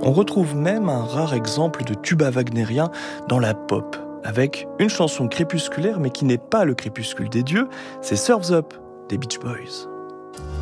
On retrouve même un rare exemple de tuba wagnérien dans la pop, avec une chanson crépusculaire mais qui n'est pas le crépuscule des dieux, c'est Surf's Up des Beach Boys.